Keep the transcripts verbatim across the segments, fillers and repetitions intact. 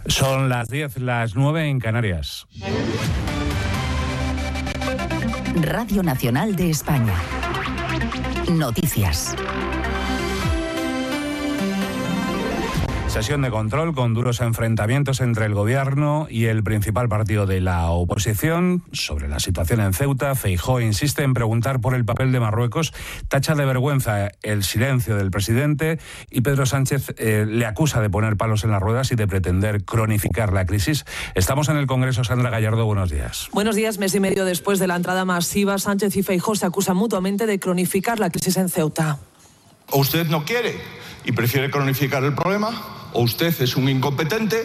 Son las diez, las nueve en Canarias. Radio Nacional de España. Noticias. Sesión de control con duros enfrentamientos entre el gobierno y el principal partido de la oposición. Sobre la situación en Ceuta, Feijóo insiste en preguntar por el papel de Marruecos, tacha de vergüenza el silencio del presidente y Pedro Sánchez eh, le acusa de poner palos en las ruedas y de pretender cronificar la crisis. Estamos en el Congreso. Sandra Gallardo, buenos días. Buenos días. Mes y medio después de la entrada masiva, Sánchez y Feijóo se acusan mutuamente de cronificar la crisis en Ceuta. O usted no quiere y prefiere cronificar el problema, o usted es un incompetente,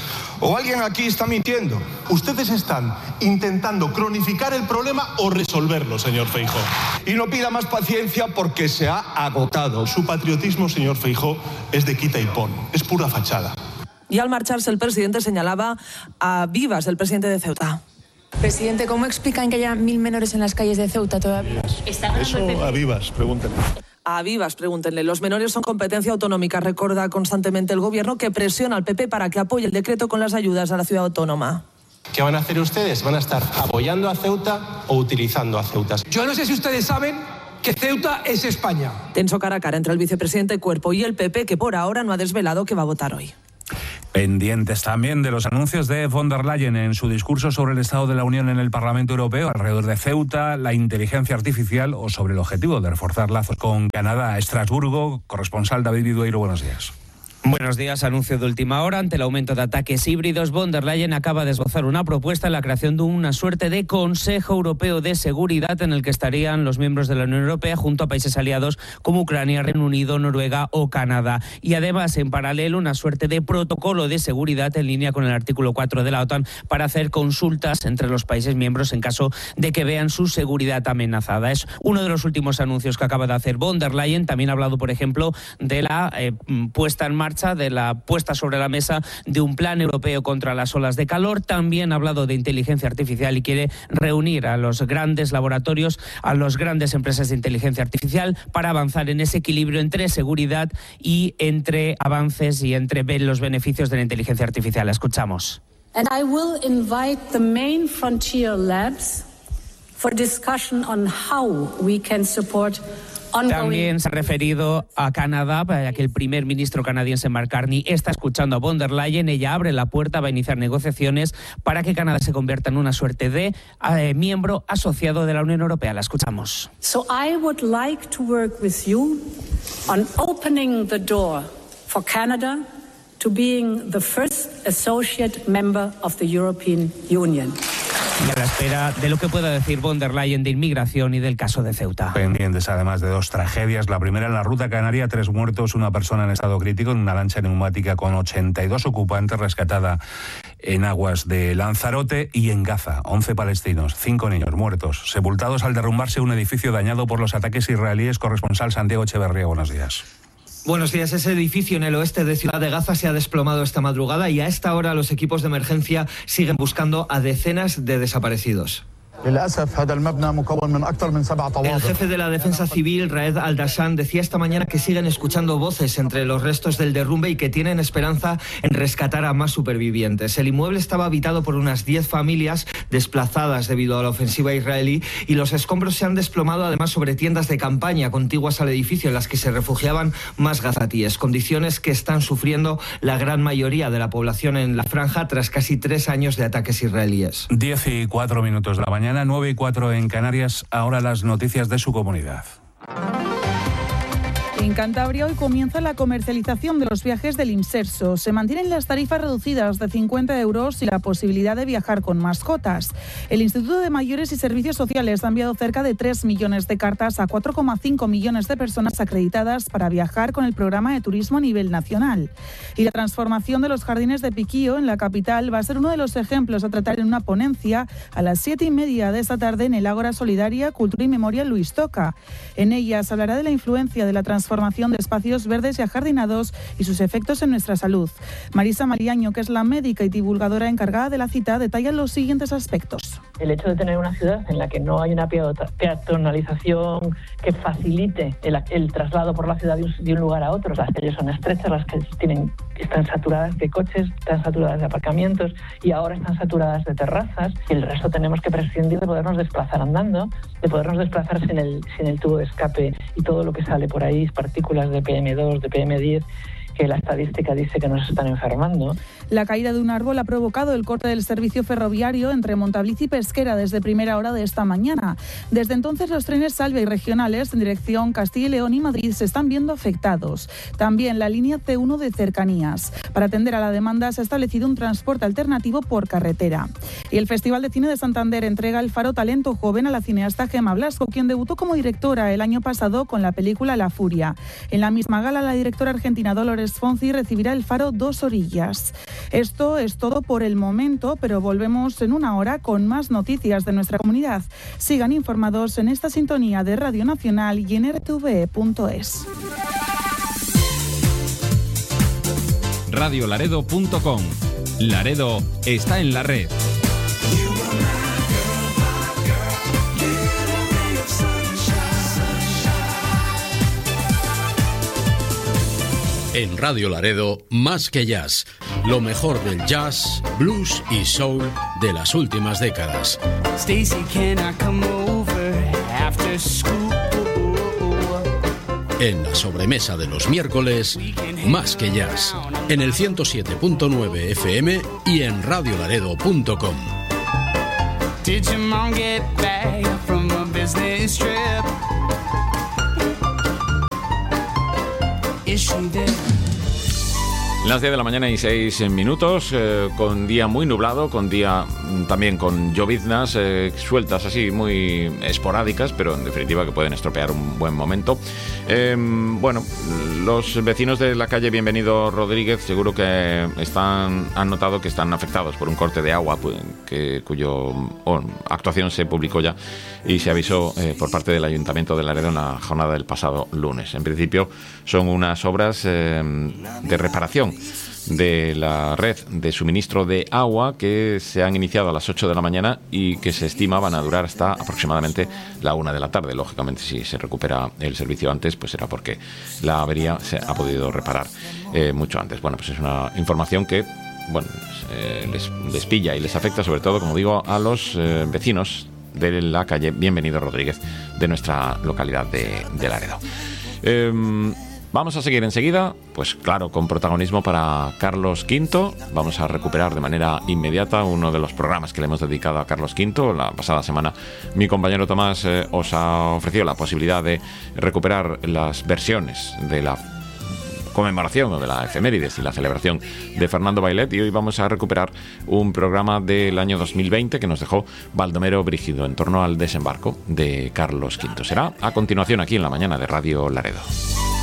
o alguien aquí está mintiendo. Ustedes están intentando cronificar el problema o resolverlo, señor Feijóo. Y no pida más paciencia porque se ha agotado. Su patriotismo, señor Feijóo, es de quita y pon, es pura fachada. Y al marcharse el presidente señalaba a Vivas, el presidente de Ceuta. Presidente, ¿cómo explican que haya mil menores en las calles de Ceuta todavía? Eso a Vivas, pregúntenle. A Vivas, pregúntenle. Los menores son competencia autonómica. Recuerda constantemente el gobierno que presiona al P P para que apoye el decreto con las ayudas a la ciudad autónoma. ¿Qué van a hacer ustedes? ¿Van a estar apoyando a Ceuta o utilizando a Ceuta? Yo no sé si ustedes saben que Ceuta es España. Tenso cara a cara entre el vicepresidente Cuerpo y el P P, que por ahora no ha desvelado que va a votar hoy. Pendientes también de los anuncios de von der Leyen en su discurso sobre el Estado de la Unión en el Parlamento Europeo alrededor de Ceuta, la inteligencia artificial o sobre el objetivo de reforzar lazos con Canadá. Estrasburgo, corresponsal David Vidueiro, buenos días. Buenos días. Anuncio de última hora. Ante el aumento de ataques híbridos, von der Leyen acaba de esbozar una propuesta en la creación de una suerte de Consejo Europeo de Seguridad en el que estarían los miembros de la Unión Europea junto a países aliados como Ucrania, Reino Unido, Noruega o Canadá. Y además, en paralelo, una suerte de protocolo de seguridad en línea con el artículo cuatro de la OTAN para hacer consultas entre los países miembros en caso de que vean su seguridad amenazada. Es uno de los últimos anuncios que acaba de hacer von der Leyen. También ha hablado, por ejemplo, de la eh, puesta en marcha de la puesta sobre la mesa de un plan europeo contra las olas de calor. También ha hablado de inteligencia artificial y quiere reunir a los grandes laboratorios, a las grandes empresas de inteligencia artificial para avanzar en ese equilibrio entre seguridad y entre avances y entre los beneficios de la inteligencia artificial. La escuchamos. And I will invite the main frontier labs for discussion on how we can support. También se ha referido a Canadá, para que el primer ministro canadiense Mark Carney está escuchando a von der Leyen. Ella abre la puerta, va a iniciar negociaciones para que Canadá se convierta en una suerte de eh, miembro asociado de la Unión Europea. La escuchamos. So I would like to work with you on opening the door for Canada to being the first associate member of the European Union. Y a la espera de lo que pueda decir von der Leyen de inmigración y del caso de Ceuta. Pendientes además de dos tragedias. La primera en la ruta canaria, tres muertos, una persona en estado crítico en una lancha neumática con ochenta y dos ocupantes rescatada en aguas de Lanzarote. Y en Gaza, once palestinos, cinco niños muertos, sepultados al derrumbarse un edificio dañado por los ataques israelíes. Corresponsal Santiago Echeverría, buenos días. Buenos días. Ese edificio en el oeste de Ciudad de Gaza se ha desplomado esta madrugada y a esta hora los equipos de emergencia siguen buscando a decenas de desaparecidos. El jefe de la Defensa Civil, Raed Al-Dashan, decía esta mañana que siguen escuchando voces entre los restos del derrumbe y que tienen esperanza en rescatar a más supervivientes. El inmueble estaba habitado por unas diez familias desplazadas debido a la ofensiva israelí y los escombros se han desplomado además sobre tiendas de campaña contiguas al edificio en las que se refugiaban más gazatíes, condiciones que están sufriendo la gran mayoría de la población en la franja tras casi tres años de ataques israelíes. Diez y cuatro minutos de la mañana. nueve y cuatro en Canarias, ahora las noticias de su comunidad. En Cantabria hoy comienza la comercialización de los viajes del Imserso. Se mantienen las tarifas reducidas de cincuenta euros y la posibilidad de viajar con mascotas. El Instituto de Mayores y Servicios Sociales ha enviado cerca de tres millones de cartas a cuatro coma cinco millones de personas acreditadas para viajar con el programa de turismo a nivel nacional. Y la transformación de los jardines de Piquío en la capital va a ser uno de los ejemplos a tratar en una ponencia a las siete y media de esta tarde en el Ágora Solidaria Cultura y Memoria Luis Toca. En ella se hablará de la influencia de la transformación transformación de espacios verdes y ajardinados y sus efectos en nuestra salud. Marisa Mariaño, que es la médica y divulgadora encargada de la cita, detalla los siguientes aspectos. El hecho de tener una ciudad en la que no hay una peatonalización que facilite el, el traslado por la ciudad de un, de un lugar a otro. Las calles son estrechas, las que tienen, están saturadas de coches, están saturadas de aparcamientos y ahora están saturadas de terrazas. Y el resto tenemos que prescindir de podernos desplazar andando, de podernos desplazar sin el, sin el tubo de escape y todo lo que sale por ahí, partículas de P M dos, de P M diez, que la estadística dice que nos están enfermando. La caída de un árbol ha provocado el corte del servicio ferroviario entre Montabliz y Pesquera desde primera hora de esta mañana. Desde entonces los trenes Salvia y regionales en dirección Castilla y León y Madrid se están viendo afectados. También la línea C uno de cercanías. Para atender a la demanda se ha establecido un transporte alternativo por carretera. Y el Festival de Cine de Santander entrega el Faro Talento Joven a la cineasta Gemma Blasco, quien debutó como directora el año pasado con la película La Furia. En la misma gala, la directora argentina Dolores Fonzi recibirá el Faro Dos Orillas. Esto es todo por el momento, pero volvemos en una hora con más noticias de nuestra comunidad. Sigan informados en esta sintonía de Radio Nacional y en r t v e punto es. radio laredo punto com. Laredo está en la red. En Radio Laredo, más que jazz, lo mejor del jazz, blues y soul de las últimas décadas. Stacy, can I come over after school? En la sobremesa de los miércoles, más que jazz, en el ciento siete punto nueve F M y en radio laredo punto com. Did your mom get back from a business trip? Is she there? Las diez de la mañana y seis minutos, eh, con día muy nublado, con día también con lloviznas eh, sueltas así, muy esporádicas, pero en definitiva que pueden estropear un buen momento. Eh, bueno, los vecinos de la calle Bienvenido Rodríguez seguro que están han notado que están afectados por un corte de agua, pues, que, cuyo oh, actuación se publicó ya y se avisó eh, por parte del Ayuntamiento de Laredo en la jornada del pasado lunes. En principio son unas obras eh, de reparación de la red de suministro de agua que se han iniciado a las ocho de la mañana y que se estima van a durar hasta aproximadamente la una de la tarde. Lógicamente, si se recupera el servicio antes, pues será porque la avería se ha podido reparar eh, mucho antes. Bueno, pues es una información que bueno eh, les, les pilla y les afecta sobre todo, como digo, a los eh, vecinos de la calle Bienvenido Rodríguez de nuestra localidad de, de Laredo. Eh, Vamos a seguir enseguida, pues claro, con protagonismo para Carlos Quinto. Vamos a recuperar de manera inmediata uno de los programas que le hemos dedicado a Carlos Quinto. La pasada semana mi compañero Tomás eh, os ha ofrecido la posibilidad de recuperar las versiones de la conmemoración o de la efemérides y la celebración de Fernando Bailet, y hoy vamos a recuperar un programa del año dos mil veinte que nos dejó Baldomero Brígido en torno al desembarco de Carlos Quinto. Será a continuación aquí en la mañana de Radio Laredo.